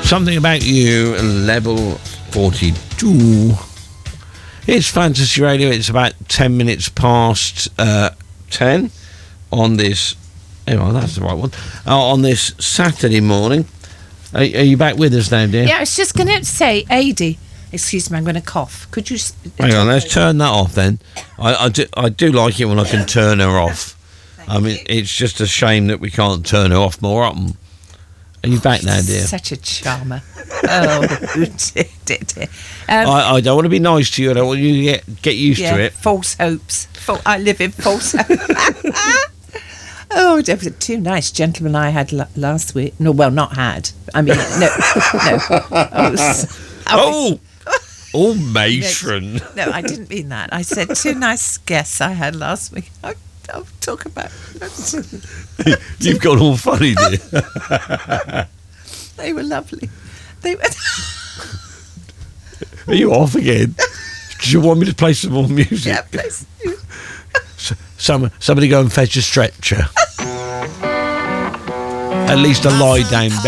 Something About You, level 42. It's Fantasy Radio. It's about 10 minutes past 10 on this... Oh, that's the right one. On this Saturday morning. Are you back with us now, dear? Yeah, I was just going to say, Adi. Excuse me, I'm going to cough. Could you... Hang on, let's turn that off then. I do like it when I can turn her off. I mean, it's just a shame that we can't turn her off more often. Are you back now, dear? Such a charmer. Oh, dear. I don't want to be nice to you. I don't want you to get used to it. False hopes. I live in false hopes. Oh, there were two nice gentlemen I had last week. No, well, not had. I mean, no. Oh, matron. No, I didn't mean that. I said two nice guests I had last week. I'll talk about it. You've got all funny, dear. They were lovely. Are you off again? Do you want me to play some more music? Yeah, please. Somebody go and fetch a stretcher. At least a lie down bed.